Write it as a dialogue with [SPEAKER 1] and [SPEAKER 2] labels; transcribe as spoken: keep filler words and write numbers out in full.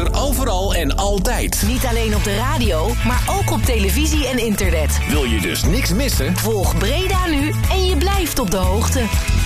[SPEAKER 1] er overal en altijd.
[SPEAKER 2] Niet alleen op de radio, maar ook op televisie en internet.
[SPEAKER 1] Wil je dus niks missen?
[SPEAKER 2] Volg Breda nu en je blijft op de hoogte.